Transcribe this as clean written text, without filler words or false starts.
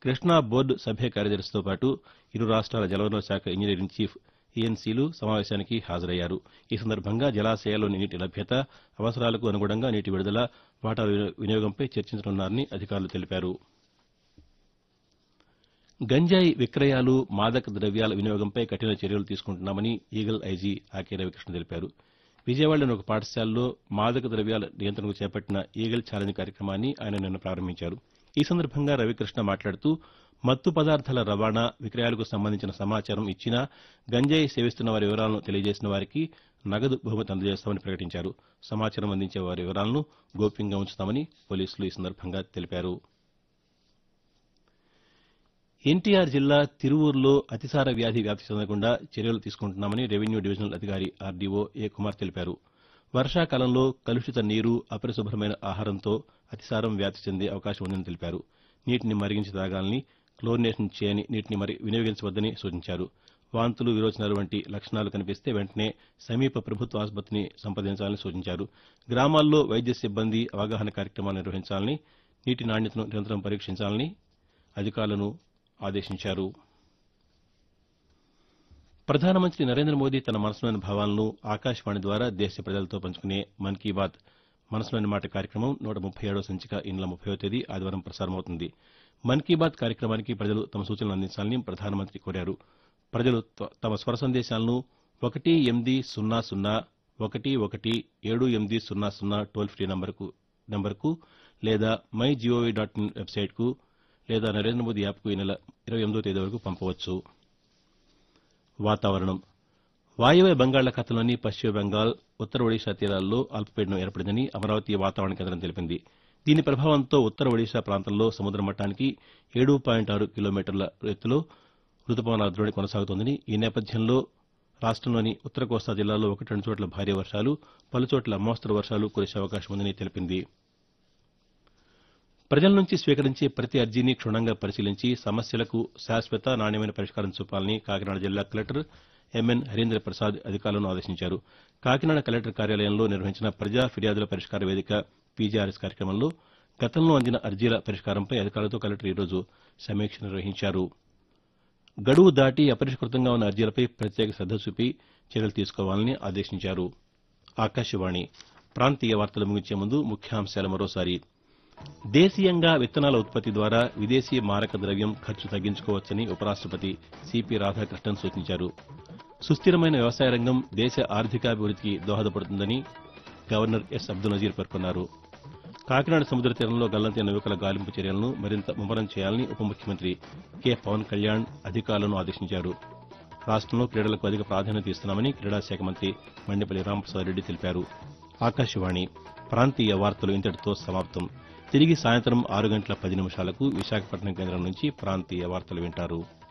Krishna board సభ్య కార్యదర్శితో పాటు ఇరు రాష్ట్రాల జలవనరుల శాఖ ఇంజనీరింగ్ చీఫ్ ఈఎన్సీలు సమావేశానికి హాజరయ్యారు. ఈ సందర్భంగా జలాశయాల్లోని నీటి లభ్యత, అవసరాలకు అనుగుణంగా నీటి విడుదల, వాటా వినియోగంపై చర్చించనున్నారని అధికారులు తెలిపారు. గంజాయి విక్రయాలు, మాదక ద్రవ్యాల వినియోగంపై కఠిన చర్యలు తీసుకుంటున్నామని ఈగల్ ఐజీ ఆకే రవికృష్ణ తెలిపారు. విజయవాడలోని ఒక పాఠశాలలో మాదక ద్రవ్యాల నియంత్రణకు చేపట్టిన ఈగల్ ఛాలెంజ్ కార్యక్రమాన్ని ఆయన నిన్న ప్రారంభించారు. ఈ సందర్భంగా రవికృష్ణ మాట్లాడుతూ మత్తు పదార్థాల రవాణా, విక్రయాలకు సంబంధించిన సమాచారం ఇచ్చినా గంజాయి సేవిస్తున్న వారి వివరాలను తెలియజేసిన వారికి నగదు బహుమతి అందజేస్తామని ప్రకటించారు. సమాచారం అందించే వారి వివరాలను గోప్యంగా ఉంచుతామని పోలీసులు ఈ సందర్భంగా తెలిపారు. ఎన్టీఆర్ జిల్లా తిరువూరులో అతిసార వ్యాధి వ్యాప్తి చెందకుండా చర్యలు తీసుకుంటున్నామని రెవెన్యూ డివిజనల్ అధికారి ఆర్డీఓ ఏ కుమార్ తెలిపారు. వర్షాకాలంలో కలుషిత నీరు, అపరిశుభ్రమైన ఆహారంతో అతిసారం వ్యాప్తి చెందే అవకాశం ఉందని తెలిపారు. నీటిని మరిగించి తాగాలని, క్లోరినేషన్ చేయని నీటిని వినియోగించవద్దని సూచించారు. వాంతులు, విరోచనాలు వంటి లక్షణాలు కనిపిస్తే వెంటనే సమీప ప్రభుత్వ ఆసుపత్రిని సంప్రదించాలని సూచించారు. గ్రామాల్లో వైద్య సిబ్బంది అవగాహన కార్యక్రమాలు నిర్వహించాలని, నీటి నాణ్యతను నిరంతరం పరీక్షించాలని అధికారులను ఆదేశించారు. ప్రధానమంత్రి నరేంద్ర మోదీ తన మనసులోని భావాలను ఆకాశవాణి ద్వారా దేశ ప్రజలతో పంచుకునే మన్ కీ బాత్ మనసులోని మాట కార్యక్రమం 137వ సంచిక ఈ నెల 30వ తేదీ ఆదివారం ప్రసారమవుతుంది. మన్ కీ బాత్ కార్యక్రమానికి ప్రజలు తమ సూచనలు అందించాలని ప్రధానమంత్రి కోరారు. ప్రజలు తమ స్వర సందేశాలను 180117800 టోల్ ఫ్రీ నంబర్కు లేదా mygov.in వెబ్సైట్కు లేదా నరేంద్ర మోదీ యాప్కు ఈ నెల 28వ తేదీ వరకు పంపవచ్చు. వాతావరణం. వాయువ్య బంగాళాఖాతంలోని పశ్చిమ బెంగాల్, ఉత్తర ఒడిషా తీరాల్లో అల్పపీడనం ఏర్పడిందని అమరావతి వాతావరణ కేంద్రం తెలిపింది. దీని ప్రభావంతో ఉత్తర ఒడిషా ప్రాంతంలో సముద్ర మట్టానికి 7.6 కిలోమీటర్ల ఎత్తులో రుతుపవనాల ద్రోణి కొనసాగుతోందని, ఈ నేపథ్యంలో రాష్టంలోని ఉత్తర కోస్తా జిల్లాల్లో 1-2 చోట్ల భారీ వర్షాలు, పలుచోట్ల మోస్తరు వర్షాలు కురిసే అవకాశం ఉందని తెలిపింది. ప్రజల నుంచి స్వీకరించే ప్రతి అర్జీని క్షుణ్ణంగా పరిశీలించి సమస్యలకు శాశ్వత, నాణ్యమైన పరిష్కారం చూపాలని కాకినాడ జిల్లా కలెక్టర్ ఎంఎన్ హరీంద్ర ప్రసాద్ అధికారులను ఆదేశించారు. కాకినాడ కలెక్టర్ కార్యాలయంలో నిర్వహించిన ప్రజా ఫిర్యాదుల పరిష్కార వేదిక పీజీఆర్ఎస్ కార్యక్రమంలో గతంలో అందిన అర్జీల పరిష్కారంపై అధికారులతో కలెక్టర్ ఈరోజు సమీక్ష నిర్వహించారు. గడువు దాటి అపరిష్కృతంగా ఉన్న అర్జీలపై ప్రత్యేక శ్రద్ద చూపి చర్యలు తీసుకోవాలని ఆదేశించారు. ఆకాశవాణి ప్రాంతీయ వార్తలు ముగించే ముందు ముఖ్యాంశాలు మరోసారి. దేశీయంగా విత్తనాల ఉత్పత్తి ద్వారా విదేశీ మారక ద్రవ్యం ఖర్చు తగ్గించుకోవచ్చని ఉపరాష్టపతి సిపి రాధాకృష్ణన్ సూచించారు. సుస్థిరమైన వ్యవసాయ రంగం దేశ ఆర్థికాభివృద్దికి దోహదపడుతుందని గవర్నర్ ఎస్ అబ్దుల్ నజీర్ పేర్కొన్నారు. కాకినాడ సముద్ర తీరంలో గల్లంతైన యువకుల గాలింపు చర్యలను మరింత ముమ్మరం చేయాలని ఉప ముఖ్యమంత్రి కె పవన్ కళ్యాణ్ అధికారులను ఆదేశించారు. రాష్టంలో క్రీడలకు అధిక ప్రాధాన్యత ఇస్తున్నామని క్రీడాశాఖ మంత్రి మండిపల్లి రాంప్రసాద్ రెడ్డి తెలిపారు. ఆకాశవాణి ప్రాంతీయ వార్తలు ఇంతటితో సమాప్తం. తిరిగి సాయంత్రం 6:10 విశాఖపట్నం కేంద్రం నుంచి ప్రాంతీయ వార్తలు వింటారు.